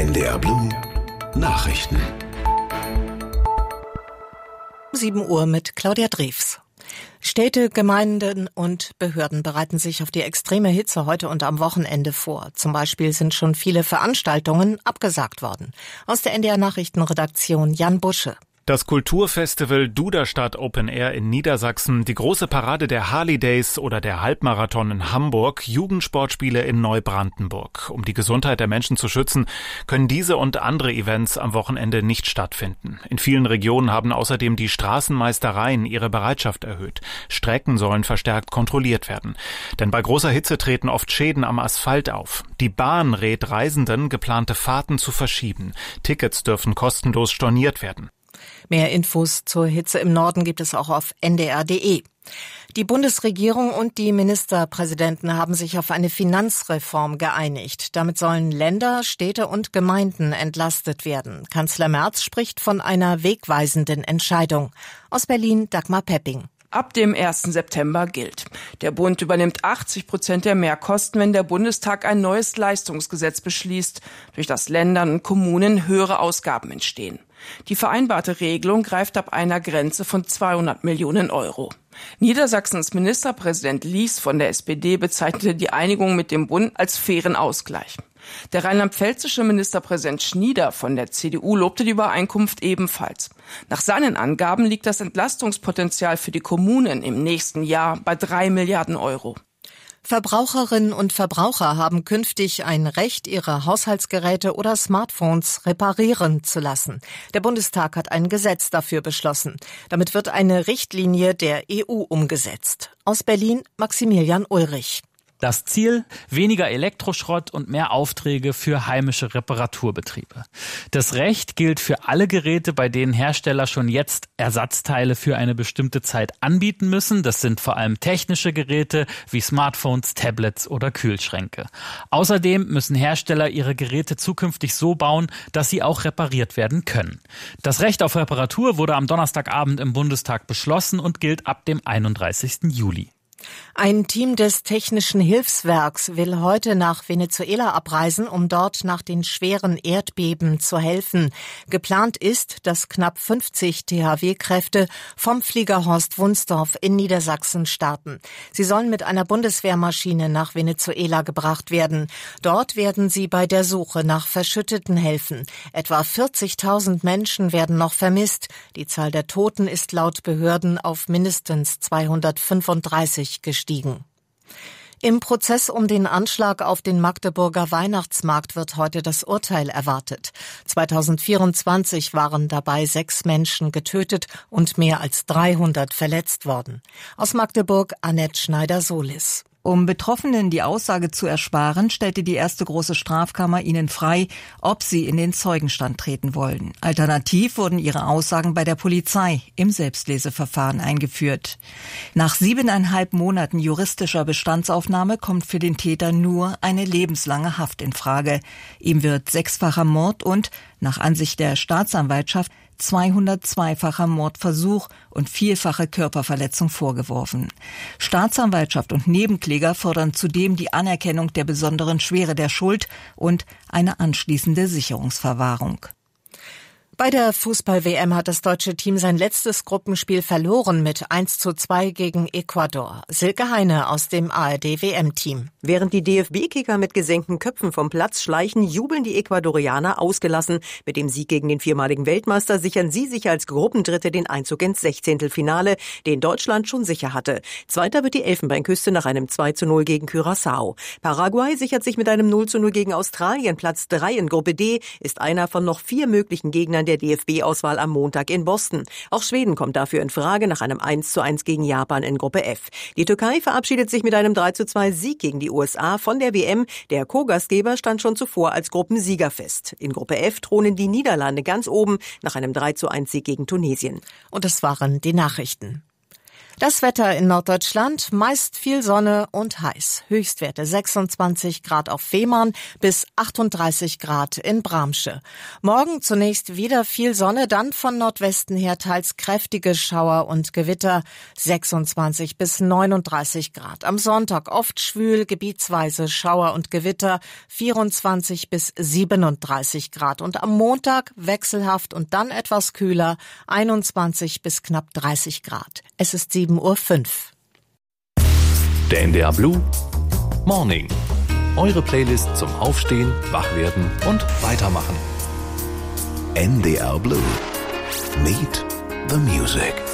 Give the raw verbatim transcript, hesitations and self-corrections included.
N D R Blue Nachrichten. sieben Uhr mit Claudia Drews. Städte, Gemeinden und Behörden bereiten sich auf die extreme Hitze heute und am Wochenende vor. Zum Beispiel sind schon viele Veranstaltungen abgesagt worden. Aus der N D R Nachrichtenredaktion Jan Busche. Das Kulturfestival Duderstadt Open Air in Niedersachsen, die große Parade der Harley Days oder der Halbmarathon in Hamburg, Jugendsportspiele in Neubrandenburg. Um die Gesundheit der Menschen zu schützen, können diese und andere Events am Wochenende nicht stattfinden. In vielen Regionen haben außerdem die Straßenmeistereien ihre Bereitschaft erhöht. Strecken sollen verstärkt kontrolliert werden. Denn bei großer Hitze treten oft Schäden am Asphalt auf. Die Bahn rät Reisenden, geplante Fahrten zu verschieben. Tickets dürfen kostenlos storniert werden. Mehr Infos zur Hitze im Norden gibt es auch auf N D R punkt D E. Die Bundesregierung und die Ministerpräsidenten haben sich auf eine Finanzreform geeinigt. Damit sollen Länder, Städte und Gemeinden entlastet werden. Kanzler Merz spricht von einer wegweisenden Entscheidung. Aus Berlin Dagmar Pepping. Ab dem ersten September gilt. Der Bund übernimmt achtzig Prozent der Mehrkosten, wenn der Bundestag ein neues Leistungsgesetz beschließt, durch das Ländern und Kommunen höhere Ausgaben entstehen. Die vereinbarte Regelung greift ab einer Grenze von zweihundert Millionen Euro. Niedersachsens Ministerpräsident Lies von der S P D bezeichnete die Einigung mit dem Bund als fairen Ausgleich. Der rheinland-pfälzische Ministerpräsident Schnieder von der C D U lobte die Übereinkunft ebenfalls. Nach seinen Angaben liegt das Entlastungspotenzial für die Kommunen im nächsten Jahr bei drei Milliarden Euro. Verbraucherinnen und Verbraucher haben künftig ein Recht, ihre Haushaltsgeräte oder Smartphones reparieren zu lassen. Der Bundestag hat ein Gesetz dafür beschlossen. Damit wird eine Richtlinie der E U umgesetzt. Aus Berlin Maximilian Ulrich. Das Ziel: weniger Elektroschrott und mehr Aufträge für heimische Reparaturbetriebe. Das Recht gilt für alle Geräte, bei denen Hersteller schon jetzt Ersatzteile für eine bestimmte Zeit anbieten müssen. Das sind vor allem technische Geräte wie Smartphones, Tablets oder Kühlschränke. Außerdem müssen Hersteller ihre Geräte zukünftig so bauen, dass sie auch repariert werden können. Das Recht auf Reparatur wurde am Donnerstagabend im Bundestag beschlossen und gilt ab dem einunddreißigsten Juli. Ein Team des Technischen Hilfswerks will heute nach Venezuela abreisen, um dort nach den schweren Erdbeben zu helfen. Geplant ist, dass knapp fünfzig T H W-Kräfte vom Flieger Horst Wunsdorf in Niedersachsen starten. Sie sollen mit einer Bundeswehrmaschine nach Venezuela gebracht werden. Dort werden sie bei der Suche nach Verschütteten helfen. Etwa vierzigtausend Menschen werden noch vermisst. Die Zahl der Toten ist laut Behörden auf mindestens zweihundertfünfunddreißig gestiegen. Im Prozess um den Anschlag auf den Magdeburger Weihnachtsmarkt wird heute das Urteil erwartet. zweitausendvierundzwanzig waren dabei sechs Menschen getötet und mehr als dreihundert verletzt worden. Aus Magdeburg Annette Schneider-Solis. Um Betroffenen die Aussage zu ersparen, stellte die erste große Strafkammer ihnen frei, ob sie in den Zeugenstand treten wollen. Alternativ wurden ihre Aussagen bei der Polizei im Selbstleseverfahren eingeführt. Nach siebeneinhalb Monaten juristischer Bestandsaufnahme kommt für den Täter nur eine lebenslange Haft in Frage. Ihm wird sechsfacher Mord und, nach Ansicht der Staatsanwaltschaft, zweihundertzweifacher Mordversuch und vielfache Körperverletzung vorgeworfen. Staatsanwaltschaft und Nebenkläger fordern zudem die Anerkennung der besonderen Schwere der Schuld und eine anschließende Sicherungsverwahrung. Bei der Fußball-W M hat das deutsche Team sein letztes Gruppenspiel verloren mit eins zu zwei gegen Ecuador. Silke Heine aus dem A R D-W M-Team. Während die D F B-Kicker mit gesenkten Köpfen vom Platz schleichen, jubeln die Ecuadorianer ausgelassen. Mit dem Sieg gegen den viermaligen Weltmeister sichern sie sich als Gruppendritte den Einzug ins Sechzehntelfinale, den Deutschland schon sicher hatte. Zweiter wird die Elfenbeinküste nach einem zwei zu null gegen Curaçao. Paraguay sichert sich mit einem null zu null gegen Australien Platz drei in Gruppe D, ist einer von noch vier möglichen Gegnern der D F B-Auswahl am Montag in Boston. Auch Schweden kommt dafür in Frage nach einem eins zu eins gegen Japan in Gruppe F. Die Türkei verabschiedet sich mit einem drei zu zwei Sieg gegen die U S A von der W M. Der Co-Gastgeber stand schon zuvor als Gruppensieger fest. In Gruppe F thronen die Niederlande ganz oben nach einem drei zu eins Sieg gegen Tunesien. Und das waren die Nachrichten. Das Wetter in Norddeutschland, meist viel Sonne und heiß. Höchstwerte sechsundzwanzig Grad auf Fehmarn bis achtunddreißig Grad in Bramsche. Morgen zunächst wieder viel Sonne, dann von Nordwesten her teils kräftige Schauer und Gewitter, sechsundzwanzig bis neununddreißig Grad. Am Sonntag oft schwül, gebietsweise Schauer und Gewitter, vierundzwanzig bis siebenunddreißig Grad. Und am Montag wechselhaft und dann etwas kühler, einundzwanzig bis knapp dreißig Grad. Es ist sieben Uhr fünf. Der N D R Blue Morning. Eure Playlist zum Aufstehen, Wachwerden und Weitermachen. N D R Blue. Meet the Music.